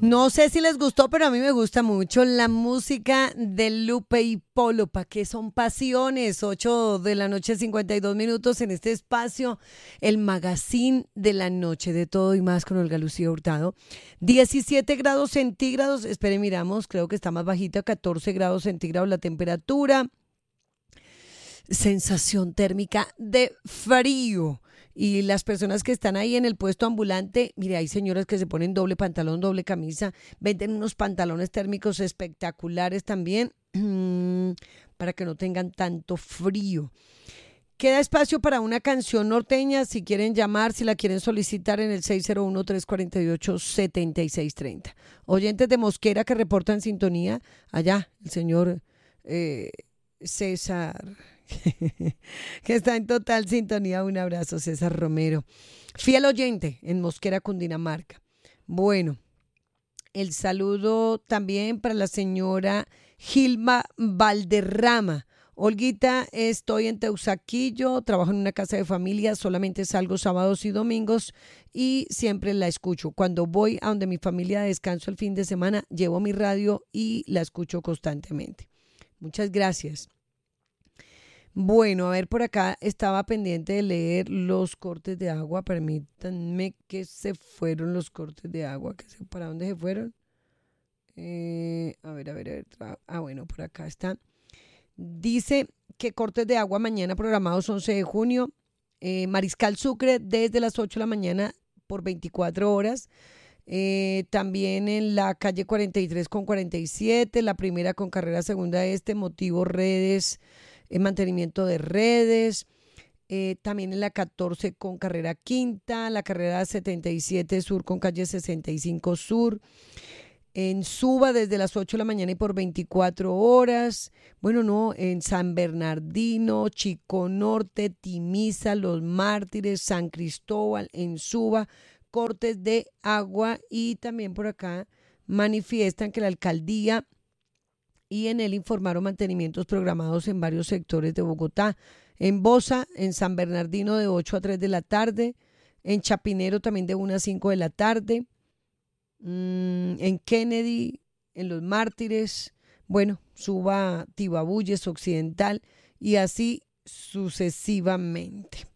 No sé si les gustó, pero a mí me gusta mucho la música de Lupe y Polo. ¿Para qué son pasiones? 8 de la noche, 52 minutos en este espacio, el magazine de la noche, de todo y más con Olga Lucía Hurtado. 17 grados centígrados, espere, miramos, creo que está más bajita, 14 grados centígrados la temperatura. Sensación térmica de frío. Y las personas que están ahí en el puesto ambulante, mire, hay señoras que se ponen doble pantalón, doble camisa, venden unos pantalones térmicos espectaculares también, para que no tengan tanto frío. Queda espacio para una canción norteña, si quieren llamar, si la quieren solicitar en el 601-348-7630. Oyentes de Mosquera que reportan sintonía, allá el señor César, que está en total sintonía. Un abrazo, César Romero, fiel oyente en Mosquera, Cundinamarca. Bueno, el saludo también para la señora Gilma Valderrama. Olguita, estoy en Teusaquillo, trabajo en una casa de familia, solamente salgo sábados y domingos y siempre la escucho. Cuando voy a donde mi familia descanso el fin de semana, llevo mi radio y la escucho constantemente. Muchas gracias. Bueno, a ver, por acá estaba pendiente de leer los cortes de agua. Permítanme, que se fueron los cortes de agua. ¿Para dónde se fueron? A ver. Bueno, por acá están. Dice que cortes de agua mañana programados 11 de junio. Mariscal Sucre desde las 8 de la mañana por 24 horas. También en la calle 43 con 47, la primera con carrera segunda motivo redes, mantenimiento de redes. También en la 14 con carrera quinta, la carrera 77 sur con calle 65 sur. En Suba desde las 8 de la mañana y por 24 horas. Bueno, no, en San Bernardino, Chico Norte, Timisa, Los Mártires, San Cristóbal, en Suba, cortes de agua. Y también por acá manifiestan que la alcaldía y en él informaron mantenimientos programados en varios sectores de Bogotá. En Bosa, en San Bernardino de 8 a 3 de la tarde, en Chapinero también de 1 a 5 de la tarde, en Kennedy, en Los Mártires, bueno, Suba, Tibabuyes, Occidental y así sucesivamente.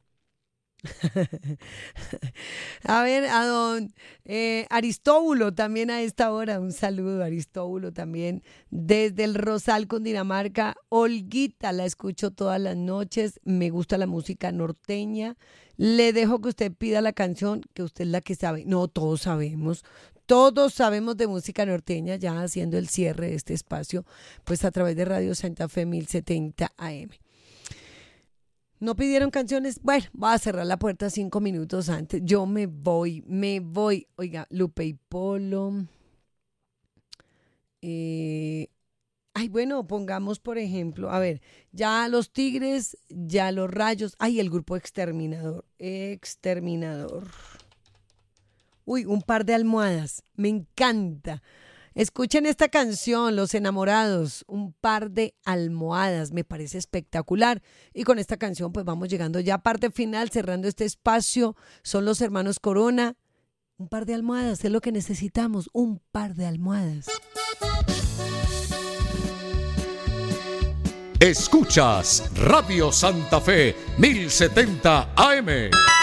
A ver, a don Aristóbulo también a esta hora, un saludo Aristóbulo también desde el Rosal, Cundinamarca. Olguita, la escucho todas las noches, me gusta la música norteña, le dejo que usted pida la canción, que usted es la que sabe. No, todos sabemos de música norteña, ya haciendo el cierre de este espacio, pues a través de Radio Santa Fe 1070 AM. ¿No pidieron canciones? Bueno, voy a cerrar la puerta 5 minutos antes. Yo me voy. Oiga, Lupe y Polo. Bueno, pongamos por ejemplo, a ver, ya los Tigres, ya los Rayos. El grupo Exterminador. Uy, un par de almohadas. Me encanta. Escuchen esta canción, Los Enamorados, un par de almohadas, me parece espectacular. Y con esta canción pues vamos llegando ya a parte final, cerrando este espacio. Son los hermanos Corona. Un par de almohadas, es lo que necesitamos, un par de almohadas. Escuchas Radio Santa Fe 1070 AM.